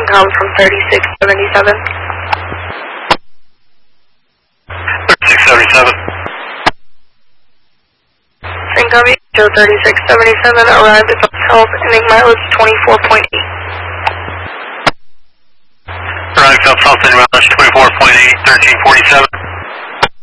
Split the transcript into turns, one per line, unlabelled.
com from 3677.
3677.
Same copy. Joe 3677 arrived at Hotel Enigma mileage 24.8.
Arrived at South End mileage 24.8, 1347.